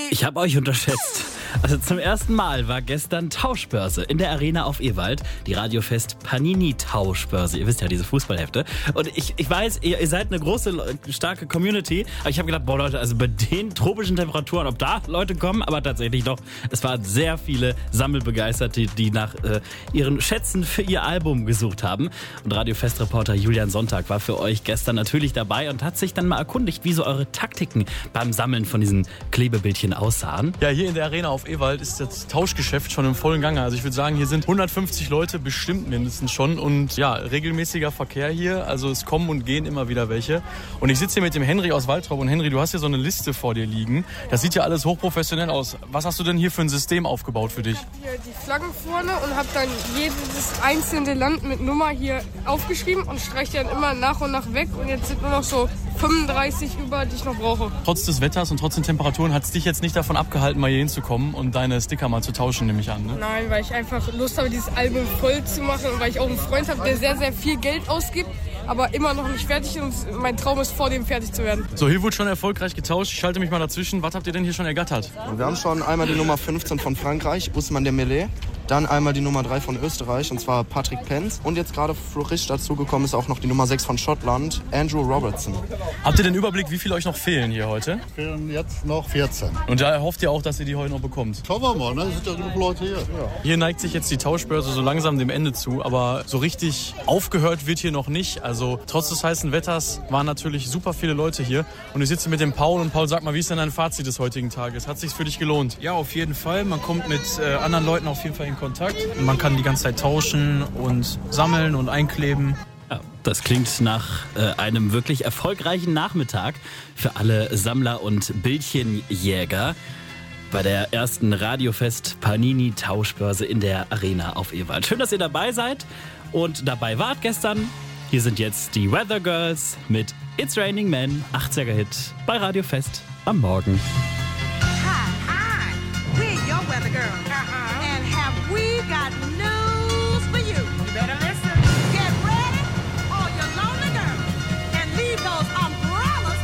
Ich habe euch unterschätzt. Also zum ersten Mal war gestern Tauschbörse in der Arena auf Ewald. Die Radiofest Panini Tauschbörse. Ihr wisst ja, diese Fußballhefte. Und ich weiß, ihr seid eine große, starke Community. Aber ich habe gedacht, boah Leute, also bei den tropischen Temperaturen, ob da Leute kommen. Aber tatsächlich doch, es waren sehr viele Sammelbegeisterte, die nach ihren Schätzen für ihr Album gesucht haben. Und Radiofest-Reporter Julian Sonntag war für euch gestern natürlich dabei und hat sich dann mal erkundigt, wie so eure Taktiken beim Sammeln von diesen Klebebildchen aussahen. Ja, hier in der Arena auf Ewald ist das Tauschgeschäft schon im vollen Gange. Also ich würde sagen, hier sind 150 Leute bestimmt mindestens schon und ja, regelmäßiger Verkehr hier. Also es kommen und gehen immer wieder welche. Und ich sitze hier mit dem Henry aus Waltrop und Henry, du hast hier so eine Liste vor dir liegen. Das sieht ja alles hochprofessionell aus. Was hast du denn hier für ein System aufgebaut für dich? Ich habe hier die Flaggen vorne und habe dann jedes einzelne Land mit Nummer hier aufgeschrieben und streiche dann immer nach und nach weg. Und jetzt sind nur noch so 35 über, die ich noch brauche. Trotz des Wetters und trotz den Temperaturen hat es dich jetzt nicht davon abgehalten, mal hier hinzukommen und deine Sticker mal zu tauschen, nehme ich an, ne? Nein, weil ich einfach Lust habe, dieses Album voll zu machen und weil ich auch einen Freund habe, der sehr, sehr viel Geld ausgibt, aber immer noch nicht fertig ist und mein Traum ist, vor dem fertig zu werden. So, hier wurde schon erfolgreich getauscht. Ich schalte mich mal dazwischen. Was hahabt ihr denn hier schon ergattert? Und wir haben schon einmal die Nummer 15 von Frankreich, Ousmane Dembélé. Dann einmal die Nummer 3 von Österreich, und zwar Patrick Pence. Und jetzt gerade frisch dazugekommen ist auch noch die Nummer 6 von Schottland, Andrew Robertson. Habt ihr den Überblick, wie viele euch noch fehlen hier heute? Fehlen jetzt noch 14. Und da hofft ihr auch, dass ihr die heute noch bekommt? Schauen wir mal, ne? Es sind ja genug Leute hier. Ja. Hier neigt sich jetzt die Tauschbörse so langsam dem Ende zu, aber so richtig aufgehört wird hier noch nicht. Also trotz des heißen Wetters waren natürlich super viele Leute hier. Und ich sitze mit dem Paul und Paul, sag mal, wie ist denn dein Fazit des heutigen Tages? Hat es sich für dich gelohnt? Ja, auf jeden Fall. Man kommt mit anderen Leuten auf jeden Fall in Kontakt. Man kann die ganze Zeit tauschen und sammeln und einkleben. Ja, das klingt nach einem wirklich erfolgreichen Nachmittag für alle Sammler und Bildchenjäger bei der ersten Radiofest Panini Tauschbörse in der Arena auf Ewald. Schön, dass ihr dabei seid und dabei wart gestern. Hier sind jetzt die Weather Girls mit It's Raining Men, 80er-Hit bei Radiofest am Morgen. Hi, we're your weather girls.